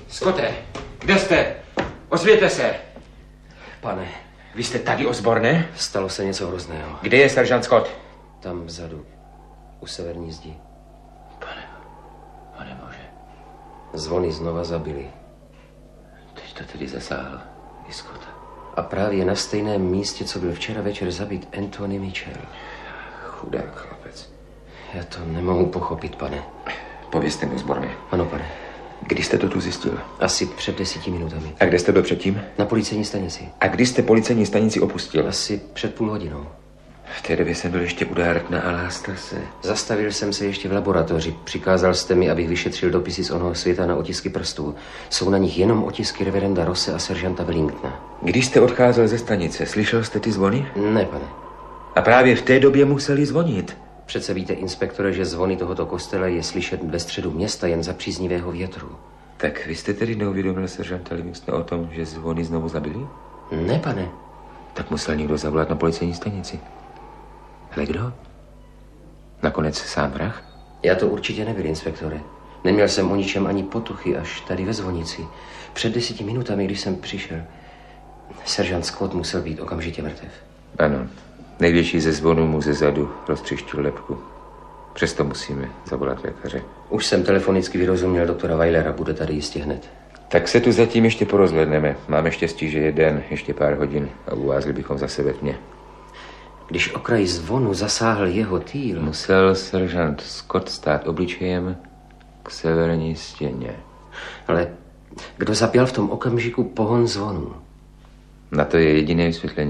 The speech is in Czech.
Scotте, kde jste? Ozvěte se. Pane. Vy jste tady, Osborne? Stalo se něco hrozného. Kde je seržant Scott? Tam vzadu, u severní zdi. Pane Bože. Zvony znova zabili. Teď to tedy zasáhl i Scotta. A právě na stejném místě, co byl včera večer zabit Anthony Mitchell. Chudák chlapec. Já to nemohu pochopit, pane. Povězte mi, Osborne. Ano, pane. Kdy jste to tu zjistil? Asi před 10 minutami. A kde jste byl předtím? Na policejní stanici. A kdy jste policejní stanici opustil? Asi před půl hodinou. V té době jsem byl ještě u Dartna a Lastase. Zastavil jsem se ještě v laboratoři. Přikázal jste mi, abych vyšetřil dopisy z onoho světa na otisky prstů. Jsou na nich jenom otisky reverenda Rosse a seržanta Wellingtona. Když jste odcházel ze stanice, slyšel jste ty zvony? Ne, pane. A právě v té době museli zvonit. Přece víte, inspektore, že zvony tohoto kostela je slyšet ve středu města jen za příznivého větru. Tak vy jste tedy neuvědomil seržanta Livingstona o tom, že zvony znovu zabili? Ne, pane. Tak musel někdo zavolat na policejní stanici. Ale kdo? Nakonec sám vrah? Já to určitě nebyl, inspektore. Neměl jsem o ničem ani potuchy, až tady ve zvonici. Před 10 minutami, když jsem přišel, seržant Scott musel být okamžitě mrtev. Ano. Největší ze zvonů mu ze zadu roztřištil lebku. Přesto musíme zavolat lékaře. Už jsem telefonicky vyrozuměl doktora Weilera, bude tady jistě hned. Tak se tu zatím ještě porozhledneme. Máme štěstí, že je den, ještě pár hodin a uvázli bychom zase ve tmě. Když okraj zvonu zasáhl jeho týl... Musel seržant Scott stát obličejem k severní stěně. Ale kdo zapěl v tom okamžiku pohon zvonu? Na to je jediné vysvětlení.